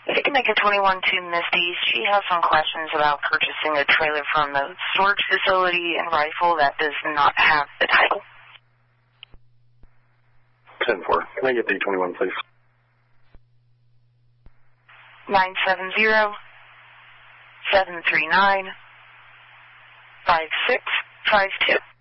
If you can make a 21 to Misty, she has some questions about purchasing a trailer from the storage facility in Rifle that does not have the title. 10-4. Can I get the 21, please? 970-739-5652.